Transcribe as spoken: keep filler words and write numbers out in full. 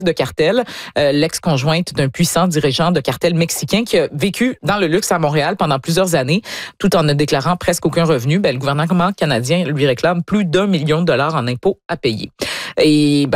de cartel, euh, l'ex-conjointe d'un puissant dirigeant de cartel mexicain qui a vécu dans le luxe à Montréal pendant plusieurs années, tout en ne déclarant presque aucun revenu. Ben, le gouvernement canadien lui réclame plus d'un million de dollars en impôts à payer. Et ben,